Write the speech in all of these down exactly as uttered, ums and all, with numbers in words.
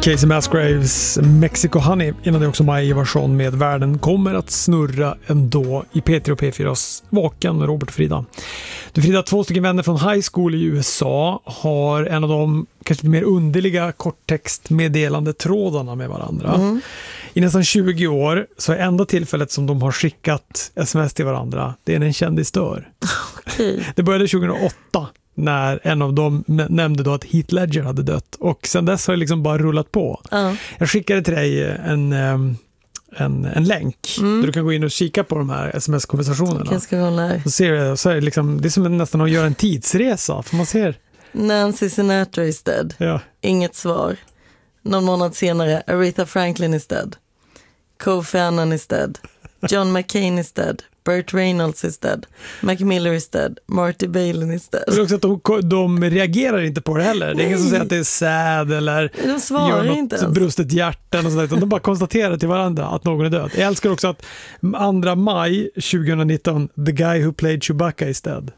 Casey Musgraves Mexico Honey innan det också Maj Ivarsson med Världen kommer att snurra ändå i P tre och P fyras Vaken med Robert och Frida. Du Frida, två stycken vänner från high school i U S A har en av de kanske lite mer underliga korttextmeddelande trådarna med varandra. Mm. I nästan tjugo år så är enda tillfället som de har skickat sms till varandra, det är när en kändis dör. Okay. Det började tjugohundraåtta när en av dem nämnde då att Heath Ledger hade dött. Och sen dess har det liksom bara rullat på. Uh. Jag skickade till dig en, en, en länk mm. där du kan gå in och kika på de här sms-konversationerna. Jag ska kolla. Så ser du, så är det, liksom, det är som nästan att göra en tidsresa. För man ser... Nancy Sinatra is dead. Ja. Inget svar. Någon månad senare, Aretha Franklin is dead. Kofi Annan is dead. John McCain is dead. Burt Reynolds is dead. Mac Miller is dead. Marty Balin is dead. Det är också att de, de reagerar inte på det heller. Det är ingen som säger att det är sad eller de svarar gör något inte brustet hjärtan och sådär, utan de bara konstaterar till varandra att någon är död. Jag älskar också att andra maj tjugonitton, the guy who played Chewbacca is dead.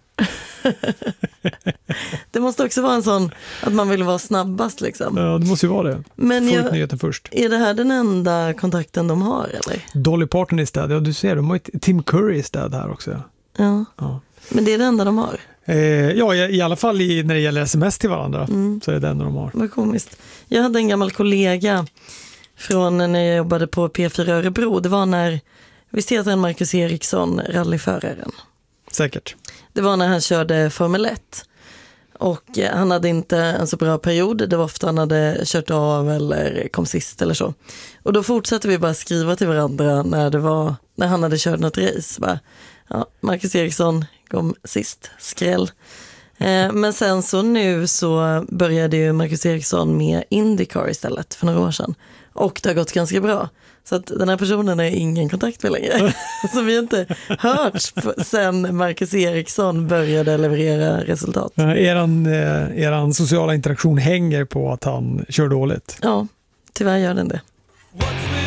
Det måste också vara en sån att man vill vara snabbast liksom. Ja, det måste ju vara det. Men Få jag, ut nyheten först. Är det här den enda kontakten de har eller? Dolly Parton is dead. Ja, du ser, de har ju Tim Curry is dead här också. Ja. Ja. Men det är det enda de har. Eh, ja, i, i alla fall i, när det gäller sms till varandra mm. så är det det enda de har. Vad komiskt. Jag hade en gammal kollega från när jag jobbade på P fyra Örebro. Det var när, visst heter han Marcus Eriksson, rallyföraren? Säkert. Det var när han körde Formel ett. Och han hade inte en så bra period. Det var ofta han hade kört av eller kom sist eller så. Och då fortsatte vi bara skriva till varandra när, det var, när han hade kört något race. Bara, ja, Marcus Eriksson kom sist, skräll. Eh, men sen så nu så började ju Marcus Eriksson med IndyCar istället för några år sedan. Och det har gått ganska bra. Så att den här personen är ingen kontakt med längre. Så vi har inte hört sen Marcus Eriksson började leverera resultat. Ja, eran, eran sociala interaktion hänger på att han kör dåligt. Ja, tyvärr gör den det.